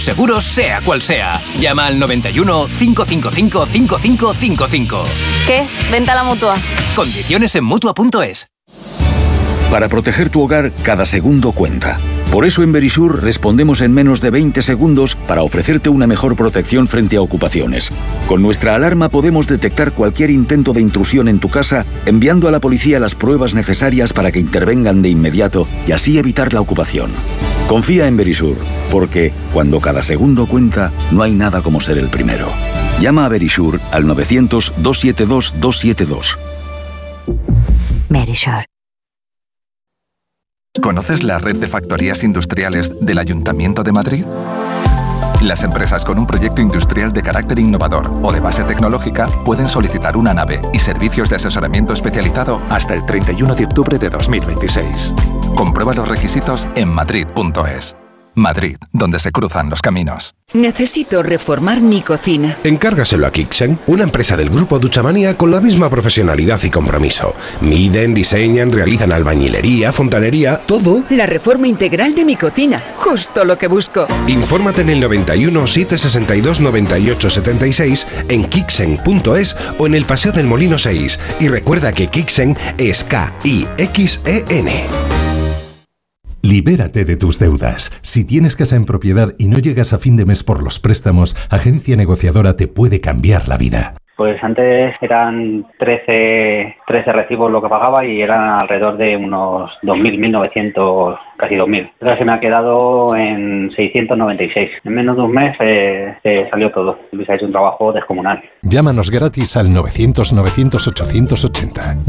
Seguros sea cual sea. Llama al 91 555 5555. ¿Qué? Venta a la Mutua. Condiciones en Mutua.es. Para proteger tu hogar, cada segundo cuenta. Por eso en Verisur respondemos en menos de 20 segundos para ofrecerte una mejor protección frente a ocupaciones. Con nuestra alarma podemos detectar cualquier intento de intrusión en tu casa, enviando a la policía las pruebas necesarias para que intervengan de inmediato y así evitar la ocupación. Confía en Verisur, porque cuando cada segundo cuenta, no hay nada como ser el primero. Llama a Verisur al 900-272-272. Verisur. ¿Conoces la red de factorías industriales del Ayuntamiento de Madrid? Las empresas con un proyecto industrial de carácter innovador o de base tecnológica pueden solicitar una nave y servicios de asesoramiento especializado hasta el 31 de octubre de 2026. Comprueba los requisitos en madrid.es. Madrid, donde se cruzan los caminos. Necesito reformar mi cocina. Encárgaselo a Kixen, una empresa del grupo Duchamania con la misma profesionalidad y compromiso. Miden, diseñan, realizan albañilería, fontanería, todo. La reforma integral de mi cocina, justo lo que busco. Infórmate en el 91 762 98 76 en kixen.es o en el Paseo del Molino 6. Y recuerda que Kixen es K-I-X-E-N. Libérate de tus deudas. Si tienes casa en propiedad y no llegas a fin de mes por los préstamos, Agencia Negociadora te puede cambiar la vida. Pues antes eran 13 recibos lo que pagaba y eran alrededor de unos 2.000, 1.900, casi 2.000. Ahora se me ha quedado en 696. En menos de un mes salió todo. Luis ha hecho un trabajo descomunal. Llámanos gratis al 900-900-880,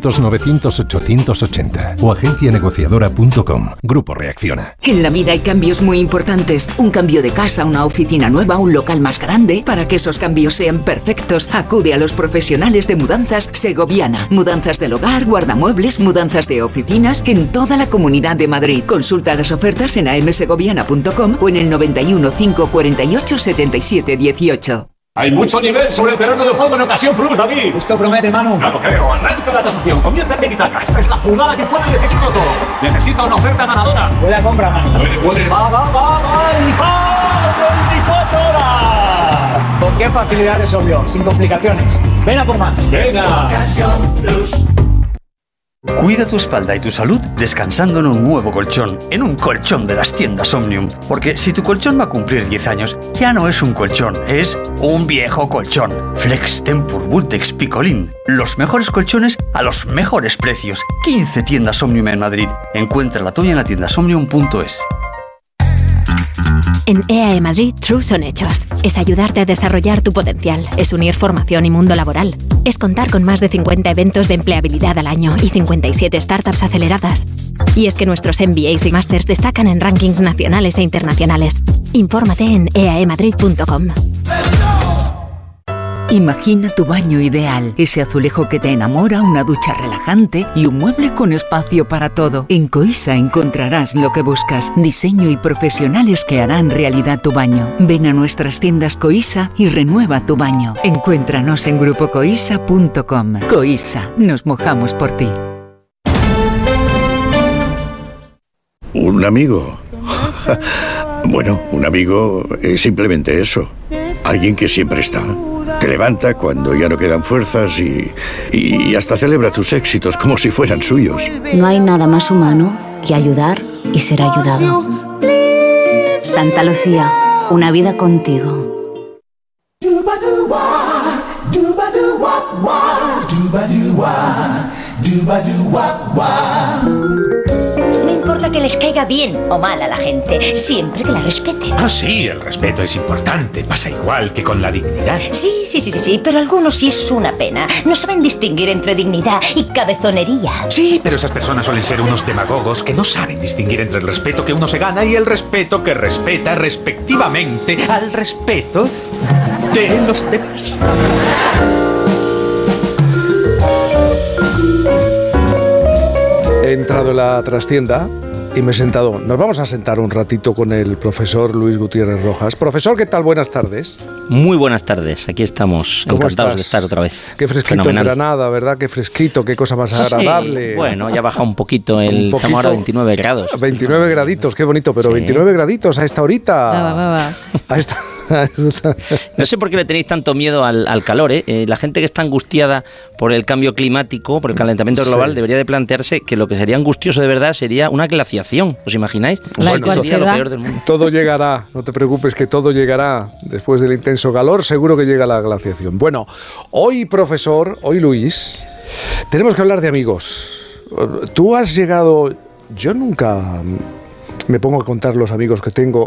900-900-880 o agencianegociadora.com. Grupo Reacciona. En la vida hay cambios muy importantes. Un cambio de casa, una oficina nueva, un local más grande. Para que esos cambios sean perfectos, acude a los profesionales de Mudanzas Segoviana. Mudanzas del hogar, guardamuebles, mudanzas de oficinas en toda la Comunidad de Madrid. Consulta las ofertas en amsegoviana.com o en el 91 548 77 18. Hay mucho nivel sobre el terreno de juego en Ocasión Plus, David. Esto promete, Manu. Claro, creo. Arranca la tasación. Comienza el tiki-taka. Esta es la jugada que puede decidirlo todo. Necesita una oferta ganadora. Buena compra, Manu. Va. ¡El 24 horas! ¿Con qué facilidad resolvió? Sin complicaciones. Ven a por más. Venga. Ocasión Plus. Cuida tu espalda y tu salud descansando en un nuevo colchón, en un colchón de las tiendas Omnium. Porque si tu colchón va a cumplir 10 años, ya no es un colchón, es un viejo colchón. Flex Tempur Vultex Picolín. Los mejores colchones a los mejores precios. 15 tiendas Omnium en Madrid. Encuentra la tuya en la tiendasomnium.es. En EAE Madrid, True son hechos. Es ayudarte a desarrollar tu potencial. Es unir formación y mundo laboral. Es contar con más de 50 eventos de empleabilidad al año y 57 startups aceleradas. Y es que nuestros MBAs y Masters destacan en rankings nacionales e internacionales. Infórmate en eaemadrid.com. Imagina tu baño ideal, ese azulejo que te enamora, una ducha relajante y un mueble con espacio para todo. En Coisa encontrarás lo que buscas, diseño y profesionales que harán realidad tu baño. Ven a nuestras tiendas Coisa y renueva tu baño. Encuéntranos en grupocoisa.com. Coisa, nos mojamos por ti. ¿Un amigo? Bueno, un amigo es simplemente eso. Alguien que siempre está. Te levanta cuando ya no quedan fuerzas y hasta celebra tus éxitos como si fueran suyos. No hay nada más humano que ayudar y ser ayudado. Santa Lucía, una vida contigo. No importa que les caiga bien o mal a la gente, siempre que la respeten. Ah, sí, el respeto es importante. Pasa igual que con la dignidad. Sí, pero algunos sí es una pena. No saben distinguir entre dignidad y cabezonería. Sí, pero esas personas suelen ser unos demagogos que no saben distinguir entre el respeto que uno se gana y el respeto que respeta respectivamente al respeto de los demás. He entrado en la trastienda y me he sentado. Nos vamos a sentar un ratito con el profesor Luis Gutiérrez Rojas. Profesor, ¿qué tal? Buenas tardes. Muy buenas tardes, aquí estamos, encantados de estar otra vez. Qué fresquito Fenomenal. En Granada, ¿verdad? Qué fresquito, qué cosa más agradable. Sí, bueno, ya baja un poquito, estamos ahora a 29 grados. 29 graditos, qué bonito, pero sí. 29 graditos a esta horita. Va. A esta... No sé por qué le tenéis tanto miedo al calor, ¿eh? La gente que está angustiada por el cambio climático, por el calentamiento global, debería de plantearse que lo que sería angustioso de verdad sería una glaciación. ¿Os imagináis? Bueno, sería lo peor del mundo. Todo llegará, no te preocupes que todo llegará. Después del intenso calor seguro que llega la glaciación. Bueno, hoy profesor, hoy Luis, tenemos que hablar de amigos. Tú has llegado... Yo nunca... Me pongo a contar los amigos que tengo.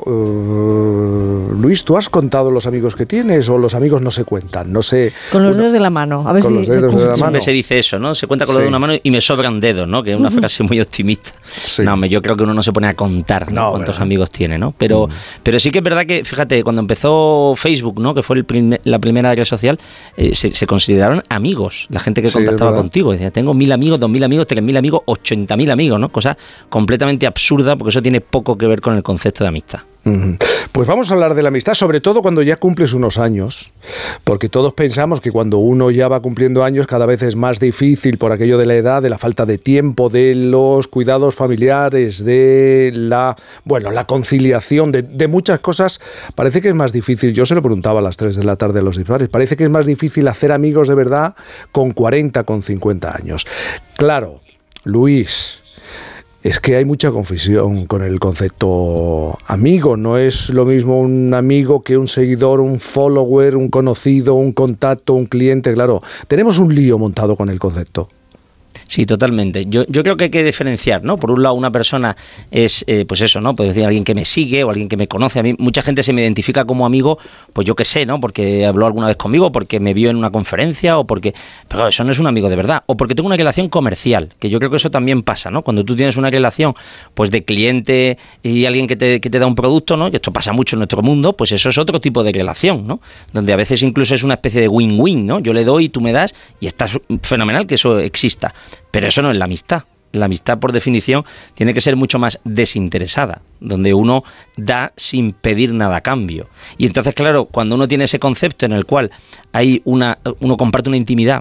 Luis, ¿tú has contado los amigos que tienes o los amigos no se cuentan? No sé. Con los dedos de la mano. A ver con si los dedos de la mano. Siempre se dice eso, ¿no? Se cuenta con los dedos de una mano y me sobran dedos, ¿no? Que es una frase muy optimista. Sí. No, yo creo que uno no se pone a contar cuántos amigos tiene, ¿no? Pero sí que es verdad que, fíjate, cuando empezó Facebook, ¿no? Que fue la primera red social, se consideraron amigos. La gente que contactaba contigo. Decía, tengo 1.000 amigos, 2.000 amigos, 3.000 amigos, 80.000 amigos, ¿no? Cosa completamente absurda porque eso tiene poco que ver con el concepto de amistad. Pues vamos a hablar de la amistad, sobre todo cuando ya cumples unos años, porque todos pensamos que cuando uno ya va cumpliendo años cada vez es más difícil por aquello de la edad, de la falta de tiempo, de los cuidados familiares, de la conciliación, de muchas cosas. Parece que es más difícil, yo se lo preguntaba a las 3 de la tarde a los dispares, parece que es más difícil hacer amigos de verdad con 40, con 50 años. Claro, Luis... Es que hay mucha confusión con el concepto amigo. No es lo mismo un amigo que un seguidor, un follower, un conocido, un contacto, un cliente. Claro, tenemos un lío montado con el concepto. Sí, totalmente. Yo creo que hay que diferenciar, ¿no? Por un lado, una persona es, pues eso, ¿no? Puede decir alguien que me sigue o alguien que me conoce. A mí mucha gente se me identifica como amigo, pues yo qué sé, ¿no? Porque habló alguna vez conmigo, porque me vio en una conferencia o porque... Pero eso no es un amigo de verdad. O porque tengo una relación comercial, que yo creo que eso también pasa, ¿no? Cuando tú tienes una relación, pues de cliente y alguien que te da un producto, ¿no? Y esto pasa mucho en nuestro mundo, pues eso es otro tipo de relación, ¿no? Donde a veces incluso es una especie de win-win, ¿no? Yo le doy y tú me das y está fenomenal que eso exista. Pero eso no es la amistad. La amistad, por definición, tiene que ser mucho más desinteresada, donde uno da sin pedir nada a cambio. Y entonces, claro, cuando uno tiene ese concepto en el cual hay uno comparte una intimidad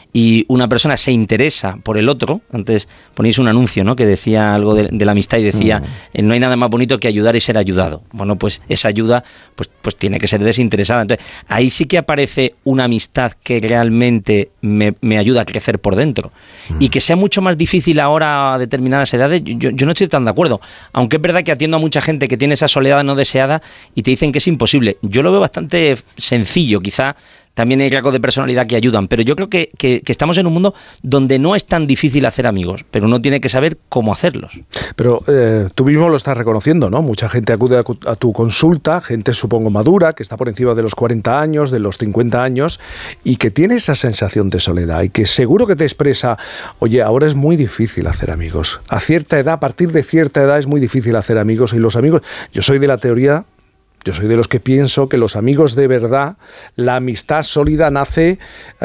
y una persona se interesa por el otro, antes ponéis un anuncio, ¿no? Que decía algo de la amistad y decía, no hay nada más bonito que ayudar y ser ayudado. Bueno, pues esa ayuda pues tiene que ser desinteresada. Entonces, ahí sí que aparece una amistad que realmente me ayuda a crecer por dentro. Y que sea mucho más difícil ahora a determinadas edades, yo no estoy tan de acuerdo. Aunque es verdad que atiendo a mucha gente que tiene esa soledad no deseada y te dicen que es imposible. Yo lo veo bastante sencillo, quizá también hay rasgos de personalidad que ayudan, pero yo creo que estamos en un mundo donde no es tan difícil hacer amigos, pero uno tiene que saber cómo hacerlos. Pero tú mismo lo estás reconociendo, ¿no? Mucha gente acude a tu consulta, gente supongo madura, que está por encima de los 40 años, de los 50 años, y que tiene esa sensación de soledad y que seguro que te expresa, oye, ahora es muy difícil hacer amigos. A cierta edad, a partir de cierta edad es muy difícil hacer amigos y los amigos... Yo soy de la teoría... Yo soy de los que pienso que los amigos de verdad, la amistad sólida nace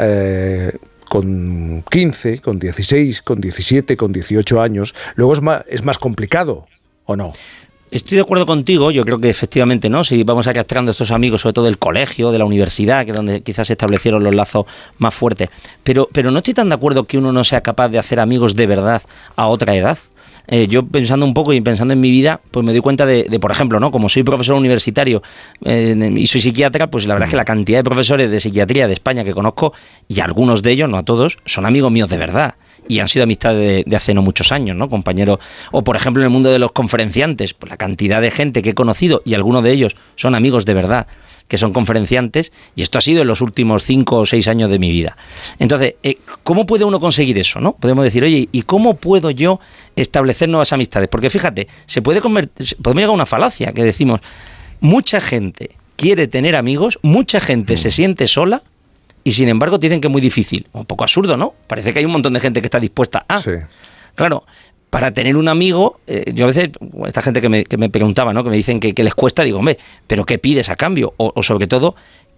con 15, con 16, con 17, con 18 años. Luego es más complicado, ¿o no? Estoy de acuerdo contigo, yo creo que efectivamente, ¿no? Si vamos arrastrando estos amigos, sobre todo del colegio, de la universidad, que es donde quizás se establecieron los lazos más fuertes. Pero no estoy tan de acuerdo que uno no sea capaz de hacer amigos de verdad a otra edad. Yo pensando un poco y pensando en mi vida, pues me doy cuenta de por ejemplo, ¿no? Como soy profesor universitario y soy psiquiatra, pues la verdad es que la cantidad de profesores de psiquiatría de España que conozco, y algunos de ellos, no a todos, son amigos míos de verdad. Y han sido amistades de hace no muchos años, ¿no? Compañeros. O por ejemplo en el mundo de los conferenciantes, pues la cantidad de gente que he conocido, y algunos de ellos son amigos de verdad, que son conferenciantes, y esto ha sido en los últimos 5 o 6 años de mi vida. Entonces, ¿cómo puede uno conseguir eso, no? Podemos decir, oye, ¿y cómo puedo yo establecer nuevas amistades? Porque fíjate, podemos llegar a una falacia, que decimos, mucha gente quiere tener amigos, mucha gente se siente sola, y sin embargo te dicen que es muy difícil. Un poco absurdo, ¿no? Parece que hay un montón de gente que está dispuesta a... Sí. Claro, para tener un amigo, yo a veces, esta gente que me preguntaba, ¿no? Que me dicen que les cuesta, digo, hombre, ¿pero qué pides a cambio? O sobre todo,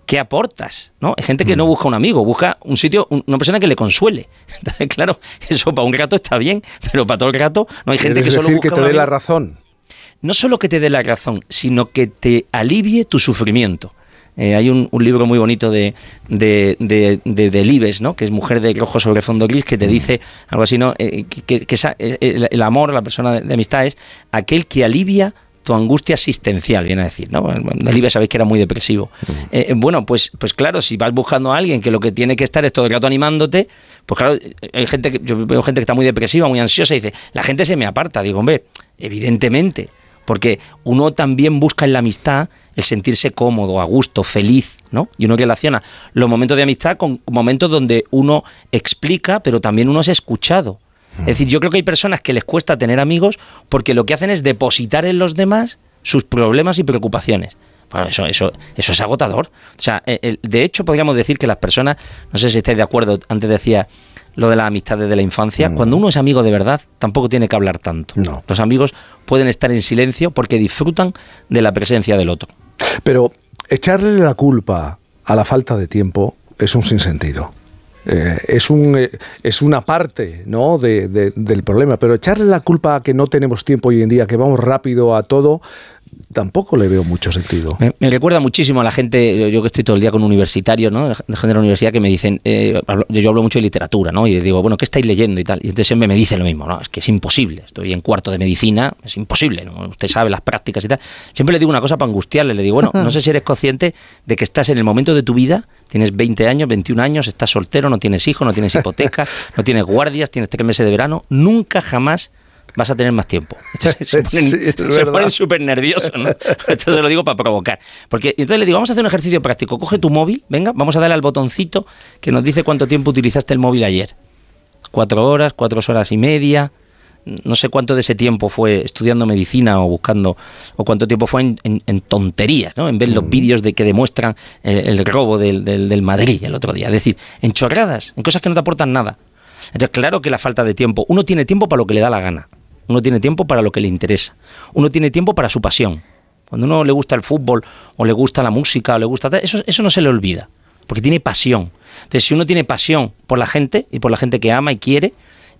¿qué aportas? ¿No? Hay gente que no busca un amigo, busca un sitio, una persona que le consuele. Entonces, claro, eso para un rato está bien, pero para todo el rato no hay gente que solo busca que te dé la razón. No solo que te dé la razón, sino que te alivie tu sufrimiento. Hay un libro muy bonito de Delibes, ¿no? Que es Mujer de rojo sobre fondo gris, que te dice algo así, ¿no? El amor, la persona de amistad es aquel que alivia tu angustia existencial, viene a decir, ¿no? Delibes sabéis que era muy depresivo. Bueno, pues claro, si vas buscando a alguien que lo que tiene que estar es todo el rato animándote, pues claro, yo veo gente que está muy depresiva, muy ansiosa, y dice, la gente se me aparta. Digo, hombre, evidentemente, porque uno también busca en la amistad el sentirse cómodo, a gusto, feliz, ¿no? Y uno relaciona los momentos de amistad con momentos donde uno explica, pero también uno es escuchado. Es decir, yo creo que hay personas que les cuesta tener amigos porque lo que hacen es depositar en los demás sus problemas y preocupaciones. Bueno, eso es agotador. O sea, de hecho, podríamos decir que las personas, no sé si estáis de acuerdo, antes decía lo de la amistad desde la infancia, cuando uno es amigo de verdad, tampoco tiene que hablar tanto. No. Los amigos pueden estar en silencio porque disfrutan de la presencia del otro. Pero echarle la culpa a la falta de tiempo es un sinsentido. Es una parte, ¿no?, del problema, pero echarle la culpa a que no tenemos tiempo hoy en día, que vamos rápido a todo, tampoco le veo mucho sentido. Me recuerda muchísimo a la gente, yo que estoy todo el día con universitarios, ¿no?, de gente de la universidad, que me dicen, yo hablo mucho de literatura, ¿no?, y les digo, bueno, ¿qué estáis leyendo y tal? Y entonces siempre me dicen lo mismo, no, es que es imposible, estoy en cuarto de medicina, es imposible, ¿no? Usted sabe las prácticas y tal. Siempre le digo una cosa para angustiarle, le digo, bueno, no sé si eres consciente de que estás en el momento de tu vida, tienes 20 años, 21 años, estás soltero, no tienes hijos, no tienes hipoteca, no tienes guardias, tienes 3 meses de verano, nunca jamás vas a tener más tiempo. Se ponen súper nerviosos, ¿no? Esto se lo digo para provocar. Porque entonces le digo, vamos a hacer un ejercicio práctico. Coge tu móvil, venga, vamos a darle al botoncito que nos dice cuánto tiempo utilizaste el móvil ayer. 4 horas, 4 horas y media. No sé cuánto de ese tiempo fue estudiando medicina o buscando, o cuánto tiempo fue en tonterías, ¿no? En ver los vídeos que demuestran el robo del Madrid el otro día. Es decir, en chorradas, en cosas que no te aportan nada. Entonces, claro que la falta de tiempo. Uno tiene tiempo para lo que le da la gana. Uno tiene tiempo para lo que le interesa. Uno tiene tiempo para su pasión. Cuando uno le gusta el fútbol, o le gusta la música, o le gusta... Eso no se le olvida, porque tiene pasión. Entonces, si uno tiene pasión por la gente, y por la gente que ama y quiere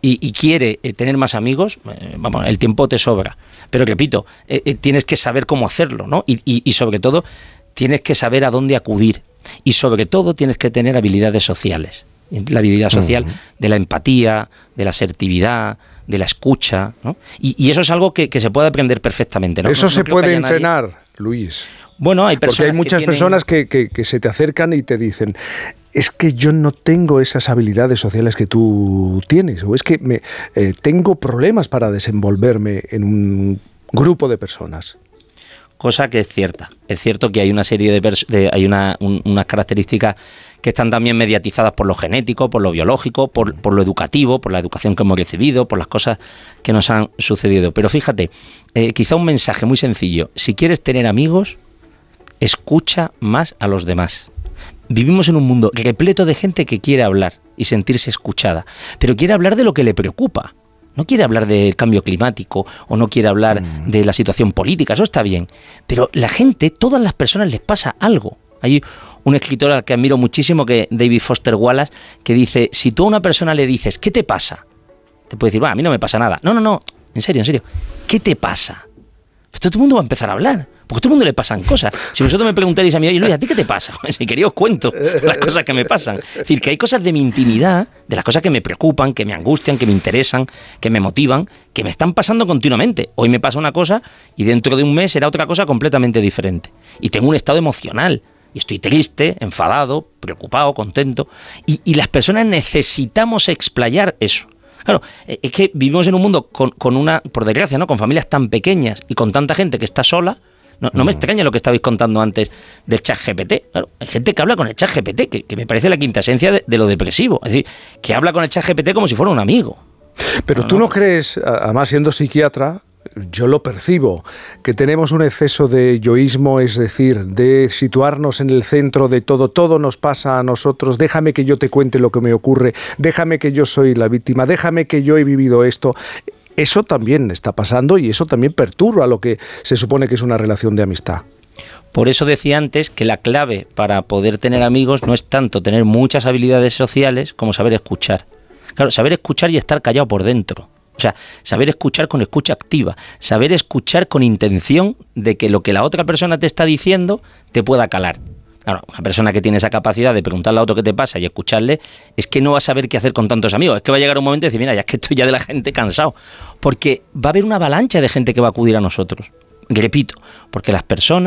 tener más amigos, vamos, el tiempo te sobra. Pero repito, tienes que saber cómo hacerlo, ¿no? Y sobre todo, tienes que saber a dónde acudir. Y sobre todo, tienes que tener habilidades sociales. La habilidad social de la empatía, de la asertividad, de la escucha, ¿no? Y eso es algo que se puede aprender perfectamente, ¿no? Eso se puede entrenar, Luis. Bueno, hay personas. Porque hay muchas personas que se te acercan y te dicen, es que yo no tengo esas habilidades sociales que tú tienes, o es que tengo problemas para desenvolverme en un grupo de personas. Cosa que es cierta. Es cierto que hay una serie hay unas características que están también mediatizadas por lo genético, por lo biológico, por lo educativo, por la educación que hemos recibido, por las cosas que nos han sucedido. Pero fíjate, quizá un mensaje muy sencillo. Si quieres tener amigos, escucha más a los demás. Vivimos en un mundo repleto de gente que quiere hablar y sentirse escuchada, pero quiere hablar de lo que le preocupa. No quiere hablar del cambio climático o no quiere hablar de la situación política, eso está bien. Pero la gente, todas las personas les pasa algo. Hay un escritor al que admiro muchísimo, que David Foster Wallace, que dice, si tú a una persona le dices, ¿qué te pasa? Te puede decir, a mí no me pasa nada. No, en serio, ¿qué te pasa? Pues todo el mundo va a empezar a hablar. Porque a todo el mundo le pasan cosas. Si vosotros me preguntáis a mí, oye, Luis, ¿a ti qué te pasa? Si quería os cuento las cosas que me pasan. Es decir, que hay cosas de mi intimidad, de las cosas que me preocupan, que me angustian, que me interesan, que me motivan, que me están pasando continuamente. Hoy me pasa una cosa y dentro de un mes será otra cosa completamente diferente. Y tengo un estado emocional. Y estoy triste, enfadado, preocupado, contento. Y las personas necesitamos explayar eso. Claro, es que vivimos en un mundo con una, por desgracia, ¿no?, con familias tan pequeñas y con tanta gente que está sola. No me extraña lo que estabais contando antes del ChatGPT. Claro, hay gente que habla con el ChatGPT, que me parece la quinta esencia de lo depresivo. Es decir, que habla con el ChatGPT como si fuera un amigo. Pero tú no crees, además siendo psiquiatra, yo lo percibo, que tenemos un exceso de yoísmo, es decir, de situarnos en el centro de todo nos pasa a nosotros, déjame que yo te cuente lo que me ocurre, déjame que yo soy la víctima, déjame que yo he vivido esto. Eso también está pasando y eso también perturba lo que se supone que es una relación de amistad. Por eso decía antes que la clave para poder tener amigos no es tanto tener muchas habilidades sociales como saber escuchar. Claro, saber escuchar y estar callado por dentro. O sea, saber escuchar con escucha activa, saber escuchar con intención de que lo que la otra persona te está diciendo te pueda calar. Claro, una persona que tiene esa capacidad de preguntarle a otro qué te pasa y escucharle, es que no va a saber qué hacer con tantos amigos. Es que va a llegar un momento y decir, mira, ya es que estoy ya de la gente cansado. Porque va a haber una avalancha de gente que va a acudir a nosotros. Repito, porque las personas